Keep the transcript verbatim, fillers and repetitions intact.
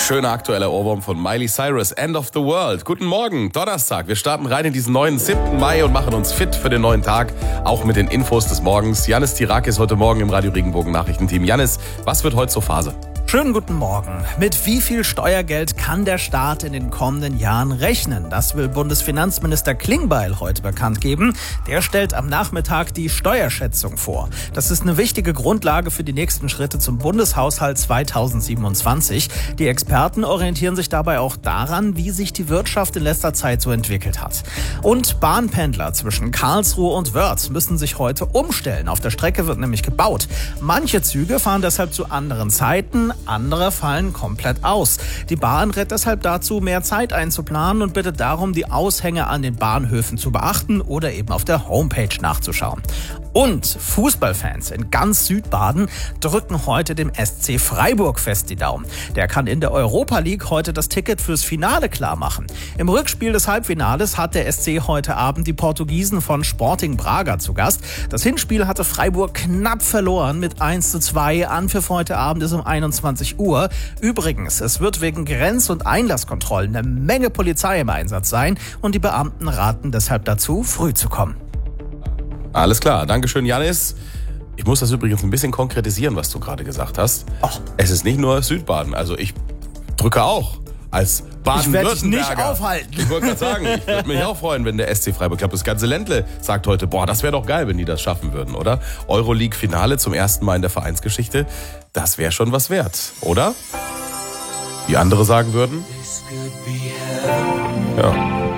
Schöner aktueller Ohrwurm von Miley Cyrus, End of the World. Guten Morgen, Donnerstag. Wir starten rein in diesen neuen siebten Mai und machen uns fit für den neuen Tag. Auch mit den Infos des Morgens. Janis Tirakis heute Morgen im Radio Regenbogen Nachrichtenteam. Janis, was wird heute zur Phase? Schönen guten Morgen. Mit wie viel Steuergeld kann der Staat in den kommenden Jahren rechnen? Das will Bundesfinanzminister Klingbeil heute bekannt geben. Der stellt am Nachmittag die Steuerschätzung vor. Das ist eine wichtige Grundlage für die nächsten Schritte zum Bundeshaushalt zweitausendsiebenundzwanzig. Die Experten orientieren sich dabei auch daran, wie sich die Wirtschaft in letzter Zeit so entwickelt hat. Und Bahnpendler zwischen Karlsruhe und Wörth müssen sich heute umstellen. Auf der Strecke wird nämlich gebaut. Manche Züge fahren deshalb zu anderen Zeiten. Andere fallen komplett aus. Die Bahn rät deshalb dazu, mehr Zeit einzuplanen und bittet darum, die Aushänge an den Bahnhöfen zu beachten oder eben auf der Homepage nachzuschauen. Und Fußballfans in ganz Südbaden drücken heute dem S C Freiburg fest die Daumen. Der kann in der Europa League heute das Ticket fürs Finale klar machen. Im Rückspiel des Halbfinales hat der S C heute Abend die Portugiesen von Sporting Braga zu Gast. Das Hinspiel hatte Freiburg knapp verloren mit eins zu zwei. Anpfiff heute Abend ist um einundzwanzig Uhr. Übrigens, es wird wegen Grenz- und Einlasskontrollen eine Menge Polizei im Einsatz sein und die Beamten raten deshalb dazu, früh zu kommen. Alles klar, Dankeschön, Janis. Ich muss das übrigens ein bisschen konkretisieren, was du gerade gesagt hast. Och. Es ist nicht nur Südbaden, also ich drücke auch als Baden-Württemberger. Ich werde dich nicht aufhalten. Ich wollte gerade sagen, ich würde mich auch freuen, wenn der S C Freiburg, ich glaube, das ganze Ländle sagt heute, boah, das wäre doch geil, wenn die das schaffen würden, oder? Euroleague-Finale zum ersten Mal in der Vereinsgeschichte, das wäre schon was wert, oder? Wie andere sagen würden? Ja.